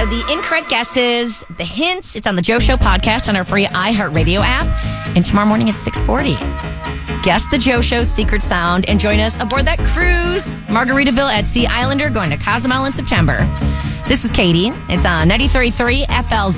the incorrect guesses, the hints, it's on the Joe Show podcast on our free iHeartRadio app. And tomorrow morning at 6:40. Guess the Joe Show's secret sound and join us aboard that cruise, Margaritaville at Sea Islander, going to Cozumel in September. This is Katie. It's on 93.3 FL